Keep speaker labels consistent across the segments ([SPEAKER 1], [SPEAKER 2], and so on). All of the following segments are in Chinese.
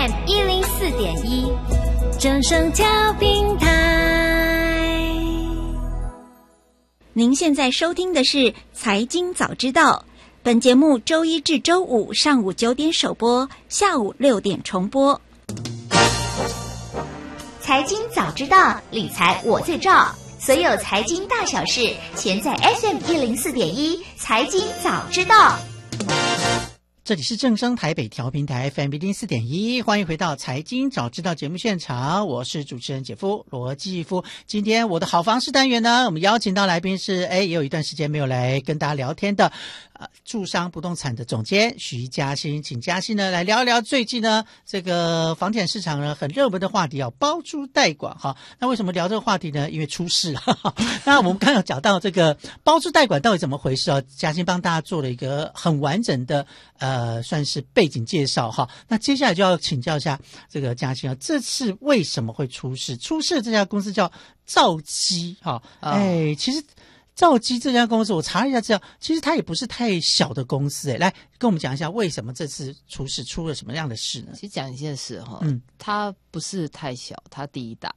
[SPEAKER 1] FM104.1，正声调频台。
[SPEAKER 2] 您现在收听的是财经早知道，本节目周一至周五上午9点首播，下午6点重播。
[SPEAKER 3] 财经早知道，理财我最照。所有财经大小事，全在 FM104.1 财经早知道。
[SPEAKER 4] 这里是正声台北调频台 FM104.1，欢迎回到财经早知道节目现场，我是主持人姐夫罗继夫。今天我的好房事单元呢，我们邀请到来宾是也有一段时间没有来跟大家聊天的住商不动产的总监徐嘉欣，请嘉欣呢来聊一聊最近呢这个房地产市场呢很热门的话题包租代管哈。那为什么聊这个话题呢？因为出事了。那我们刚刚有讲到这个包租代管到底怎么回事嘉欣帮大家做了一个很完整的算是背景介绍哈。那接下来就要请教一下这个嘉欣这次为什么会出事？出事的这家公司叫兆基哈。其实兆基这家公司我查了一下资料，其实它也不是太小的公司来跟我们讲一下为什么这次出事，出了什么样的事呢？
[SPEAKER 5] 其实讲一件事它不是太小，它第一大。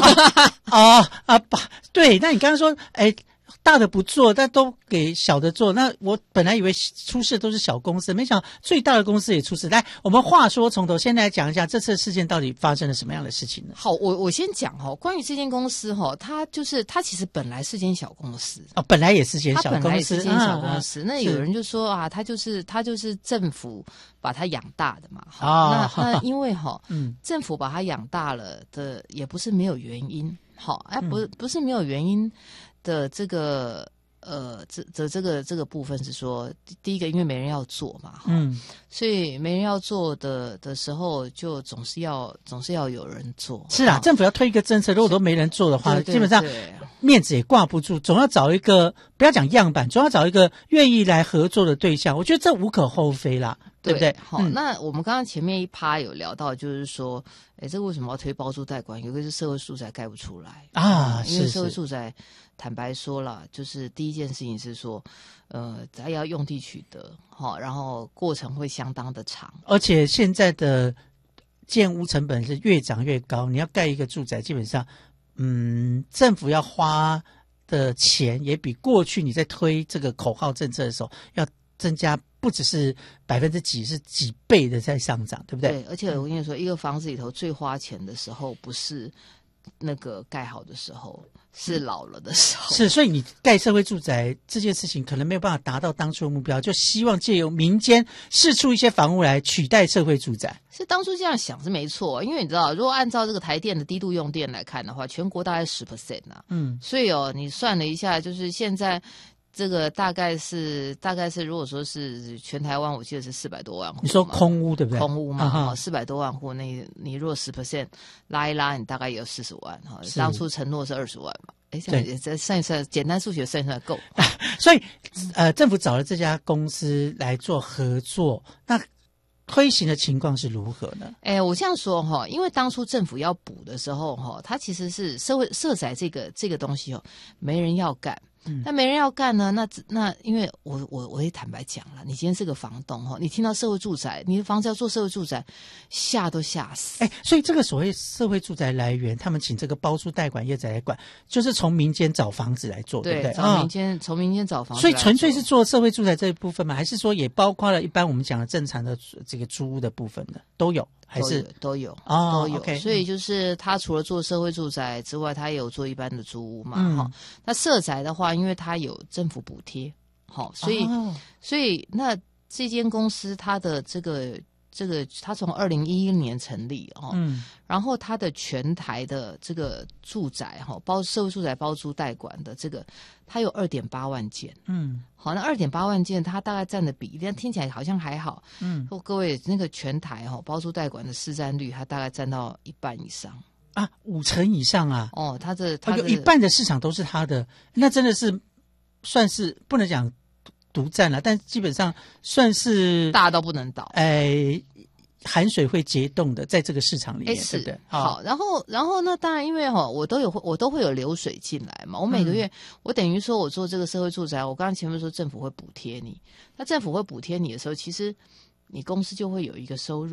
[SPEAKER 4] 对，那你刚刚说大的不做，但都给小的做。那我本来以为出事都是小公司，没想到最大的公司也出事。来，我们话说从头，先来讲一下这次事件到底发生了什么样的事情呢？
[SPEAKER 5] 好，我先讲关于这间公司它其实本来是间小公司
[SPEAKER 4] 本来也是间小公司，
[SPEAKER 5] 它本来也是间小公司。那有人就说它就是政府把它养大的嘛。那因为政府把它养大了的也不是没有原因。不是没有原因的这个这个部分是说，第一个因为没人要做嘛，所以没人要做的时候，就总是要有人做。
[SPEAKER 4] 是啊，政府要推一个政策，如果都没人做的话，基本上面子也挂不住，总要找一个不要讲样板，总要找一个愿意来合作的对象。我觉得这无可厚非啦。对不对？
[SPEAKER 5] 好，那我们刚刚前面一趴有聊到，就是说，这个为什么要推包租代管？有一个是社会住宅盖不出来因为社会住宅坦白说了，就是第一件事情是说，它要用地取得，然后过程会相当的长，
[SPEAKER 4] 而且现在的建屋成本是越涨越高，你要盖一个住宅，基本上，政府要花的钱也比过去你在推这个口号政策的时候要增加。不只是几%，是几倍的在上涨，对不对？
[SPEAKER 5] 对，而且我跟你说，一个房子里头最花钱的时候，不是那个盖好的时候，是老了的时候。
[SPEAKER 4] 所以你盖社会住宅这件事情，可能没有办法达到当初的目标，就希望借由民间释出一些房屋来取代社会住宅。
[SPEAKER 5] 是当初这样想是没错，因为你知道，如果按照这个台电的低度用电来看的话，全国大概10% 所以你算了一下，就是现在。这个大概是，如果说是全台湾，我记得是400多万户。
[SPEAKER 4] 你说空屋对不对？
[SPEAKER 5] 空屋嘛，400多万户，那你如果10%拉一拉，你大概也有40万当初承诺是20万嘛。这算一算，简单数学算一算够。
[SPEAKER 4] 所以政府找了这家公司来做合作，那推行的情况是如何呢？
[SPEAKER 5] 我这样说因为当初政府要补的时候它其实是社宅这个东西没人要干。那没人要干呢？那因为我也坦白讲了，你今天是个房东你听到社会住宅，你的房子要做社会住宅，吓都吓死。
[SPEAKER 4] 所以这个所谓社会住宅来源，他们请这个包租代管业者来管，就是从民间找房子来做，对不对？
[SPEAKER 5] 从民间找房子，
[SPEAKER 4] 所以纯粹是做社会住宅这一部分吗？还是说也包括了一般我们讲的正常的这个租屋的部分呢？都有。还是
[SPEAKER 5] 都有
[SPEAKER 4] ，OK，
[SPEAKER 5] 所以就是他除了做社会住宅之外，他也有做一般的租屋嘛，那社宅的话，因为他有政府补贴，所以那这间公司它的这个它从2011年成立然后它的全台的这个住宅社会住宅包租代管的这个，它有2.8万件，好，那2.8万件它大概占的比例，但听起来好像还好，各位那个全台包租代管的市占率，它大概占到1半以上
[SPEAKER 4] ，50%以上啊，
[SPEAKER 5] 它
[SPEAKER 4] 有一半的市场都是它的，那真的是算是不能讲独占了，但基本上算是
[SPEAKER 5] 大到不能倒，
[SPEAKER 4] 含水会结冻的，在这个市场里面，对不对？
[SPEAKER 5] 好，然后那当然，因为我都会有流水进来嘛。我每个月，我等于说我做这个社会住宅，我刚刚前面说政府会补贴你，那政府会补贴你的时候，其实你公司就会有一个收入。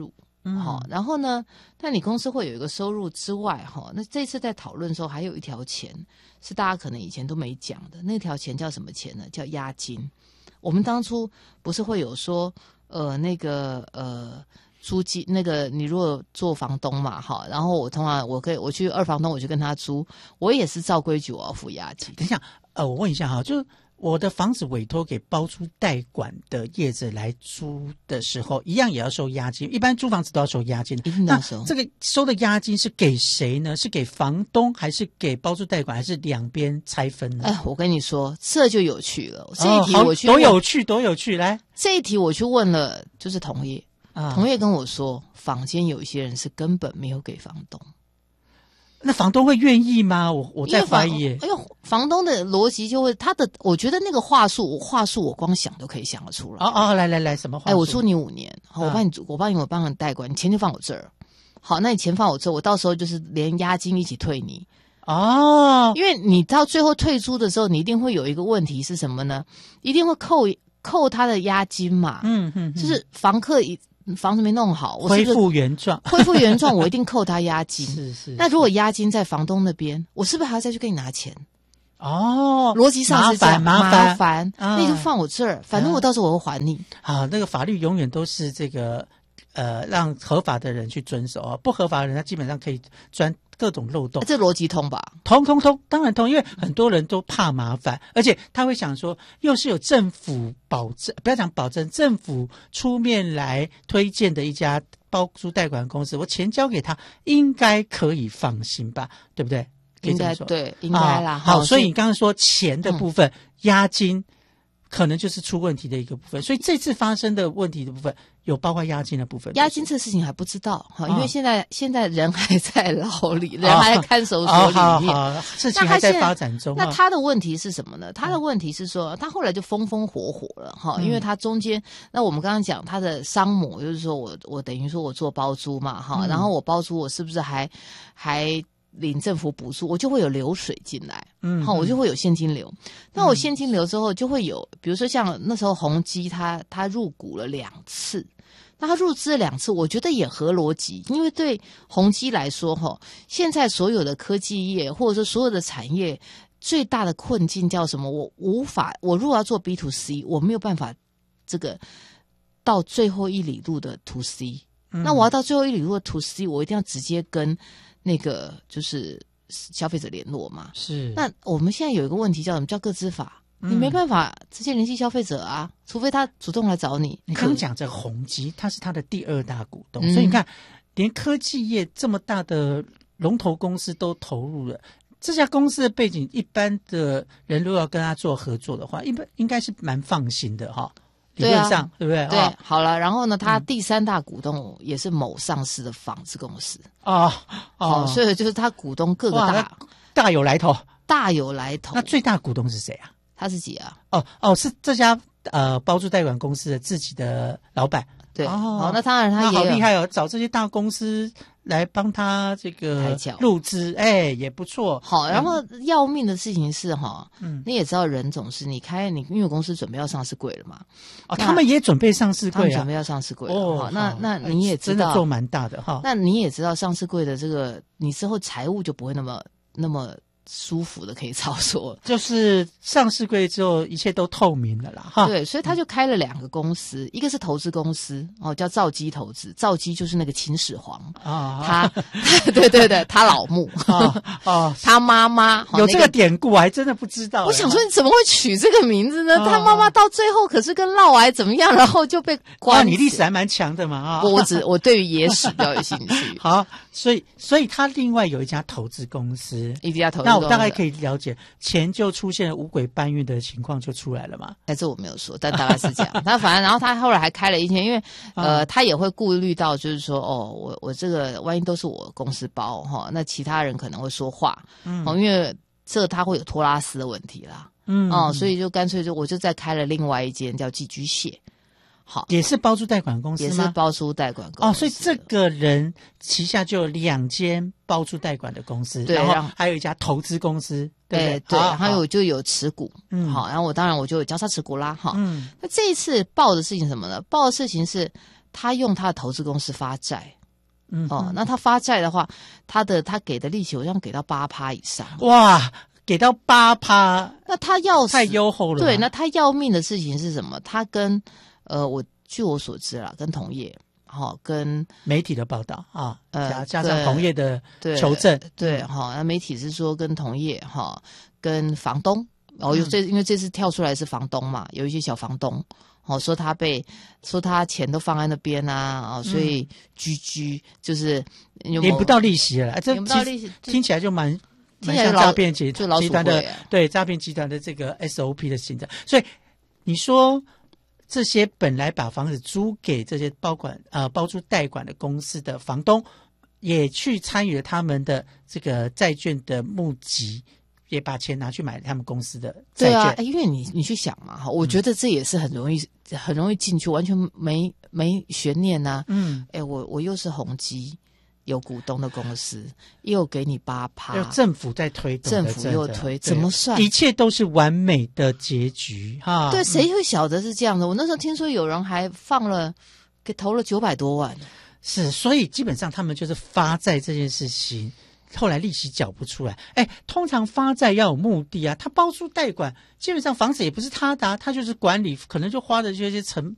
[SPEAKER 5] 好，然后呢，但你公司会有一个收入之外，哈，那这次在讨论的时候，还有一条钱是大家可能以前都没讲的，那条钱叫什么钱呢？叫押金。我们当初不是会有说，租金那个，你如果做房东嘛，哈，然后我通常我去二房东，我去跟他租，我也是照规矩我要付押金。
[SPEAKER 4] 等一下，我问一下哈，就是我的房子委托给包租代管的业者来租的时候，一样也要收押金。一般租房子都要收押金，
[SPEAKER 5] 一定要收。
[SPEAKER 4] 那这个收的押金是给谁呢？是给房东，还是给包租代管，还是两边拆分呢？
[SPEAKER 5] 哎，我跟你说，这就有趣了。这一题我去
[SPEAKER 4] 多有趣，多有趣！来，
[SPEAKER 5] 这一题我去问了，就是同业。同业跟我说，坊间有一些人是根本没有给房东，
[SPEAKER 4] 那房东会愿意吗？我在怀疑。
[SPEAKER 5] 哎呦，房东的逻辑就会我觉得那个话术我光想都可以想得出来。
[SPEAKER 4] 来，什么话术？
[SPEAKER 5] 我租你5年，我帮你代管，你钱就放我这儿。好，那你钱放我这儿，我到时候就是连押金一起退你。
[SPEAKER 4] 哦，
[SPEAKER 5] 因为你到最后退租的时候，你一定会有一个问题是什么呢？一定会扣他的押金嘛。就是房子没弄好，
[SPEAKER 4] 恢复原状，
[SPEAKER 5] 我一定扣他押金。是。那如果押金在房东那边，我是不是还要再去跟你拿钱？
[SPEAKER 4] 哦，
[SPEAKER 5] 逻辑上是这样，
[SPEAKER 4] 麻
[SPEAKER 5] 烦，那你就放我这儿，反正我到时候我会还你。
[SPEAKER 4] 那个法律永远都是这个让合法的人去遵守啊，不合法的人他基本上可以钻各种漏洞。
[SPEAKER 5] 这逻辑通吧？
[SPEAKER 4] 通，当然通，因为很多人都怕麻烦，而且他会想说，又是有政府保证，不要讲保证，政府出面来推荐的一家包租代管公司，我钱交给他，应该可以放心吧？对不对？
[SPEAKER 5] 应该对，应该啦。
[SPEAKER 4] 好，所以你刚刚说钱的部分，押金可能就是出问题的一个部分，所以这次发生的问题的部分有包括押金的部分。
[SPEAKER 5] 押金这事情还不知道哈，因为现在人还在牢里，人还在看守所里面，
[SPEAKER 4] 事情还在发展中。
[SPEAKER 5] 那他的问题是什么呢？他的问题是说，他后来就风火了哈，因为他中间，那我们刚刚讲他的商模，就是说我等于说我做包租嘛哈，然后我包租我是不是还领政府补助，我就会有流水进来，我就会有现金流。那我现金流之后就会有，比如说像那时候宏基他入股了2次，那他入资了2次，我觉得也合逻辑，因为对宏基来说，现在所有的科技业或者说所有的产业最大的困境叫什么？我如果要做 B to C， 我没有办法这个到最后一里路的 To C，那我要到最后一里路的 To C， 我一定要直接跟那个就是消费者联络嘛。
[SPEAKER 4] 是。
[SPEAKER 5] 那我们现在有一个问题叫什么？叫个资法，你没办法直接联系消费者啊，除非他主动来找你。
[SPEAKER 4] 你刚讲这个宏基，他是他的第2大股东，所以你看，连科技业这么大的龙头公司都投入了。这家公司的背景，一般的人如果要跟他做合作的话，应该是蛮放心的哈。理论上，对不对？
[SPEAKER 5] 对，好了，然后呢，他第3大股东也是某上市的纺织公司所以就是他股东各个
[SPEAKER 4] 大有来头，
[SPEAKER 5] 大有来头。
[SPEAKER 4] 那最大股东是谁啊？
[SPEAKER 5] 他是几啊？
[SPEAKER 4] 是这家包租代管公司的自己的老板。
[SPEAKER 5] 对，好，那当然他也
[SPEAKER 4] 好厉害哦，找这些大公司来帮他这个入资，也不错。
[SPEAKER 5] 好，然后要命的事情是你也知道人总是你因为公司准备要上市柜了嘛，
[SPEAKER 4] 他们也准备上市柜
[SPEAKER 5] 他们准备要上市柜了。那你也知道，
[SPEAKER 4] 真的做蛮大的哈。
[SPEAKER 5] 那你也知道上市柜的这个，你之后财务就不会那么舒服的可以操作，
[SPEAKER 4] 就是上市柜之后一切都透明了啦哈。
[SPEAKER 5] 对，所以他就开了2个公司，一个是投资公司叫兆基投资，兆基就是那个秦始皇他对他老母他妈妈
[SPEAKER 4] 有这个典故，我还真的不知道。
[SPEAKER 5] 我想说你怎么会取这个名字呢？他妈妈到最后可是跟嫪毐怎么样，然后就被关。
[SPEAKER 4] 你历史还蛮强的嘛
[SPEAKER 5] 我对于野史比较有兴趣。
[SPEAKER 4] 好，所以他另外有一家投资公司，
[SPEAKER 5] 一家投资公司。
[SPEAKER 4] 我大概可以了解，钱就出现了五鬼搬运的情况就出来了嘛？
[SPEAKER 5] 这我没有说，但大概是这样。那反正，然后他后来还开了一间，因为他也会顾虑到，就是说，我这个万一都是我公司包那其他人可能会说话，因为这他会有托拉斯的问题啦，所以就干脆我就再开了另外一间叫寄居蟹。好，
[SPEAKER 4] 也是包租代管公司吗？
[SPEAKER 5] 也是包租代管公司。
[SPEAKER 4] 所以这个人旗下就有2间包租代管的公司，
[SPEAKER 5] 对，
[SPEAKER 4] 然后还有一家投资公司，对，
[SPEAKER 5] 然后就有持股，好，然后我就有交叉持股啦，那这一次报的事情什么呢？报的事情是他用他的投资公司发债。那他发债的话，他给的利息好像给到8%以上。
[SPEAKER 4] 哇，给到8%，
[SPEAKER 5] 那他要
[SPEAKER 4] 太优厚了。
[SPEAKER 5] 对，那他要命的事情是什么？他跟据我所知啦，跟同业跟
[SPEAKER 4] 媒体的报道啊，加上同业的求证，
[SPEAKER 5] 对那媒体是说跟同业跟房东因为这次跳出来是房东嘛，有一些小房东。说他钱都放在那边啊，所以居就是
[SPEAKER 4] 领不到利息了，
[SPEAKER 5] 领不到利息，
[SPEAKER 4] 听起来就蛮像诈骗集团的，对诈骗集团的这个 SOP 的行政。所以你说这些本来把房子租给这些包租代管的公司的房东，也去参与了他们的这个债券的募集。也把钱拿去买他们公司的债券。对
[SPEAKER 5] 啊，因为你去想嘛，我觉得这也是很容易进去，完全没悬念啊。我又是宏基有股东的公司，又给你8%，
[SPEAKER 4] 政府在推动，
[SPEAKER 5] 政府又推，怎么算？
[SPEAKER 4] 一切都是完美的结局哈。
[SPEAKER 5] 对，谁会晓得是这样的？我那时候听说有人还投了900多万。
[SPEAKER 4] 是，所以基本上他们就是发债这件事情。后来利息缴不出来，通常发债要有目的啊，他包租代管，基本上房子也不是他的他就是管理，可能就花的这些成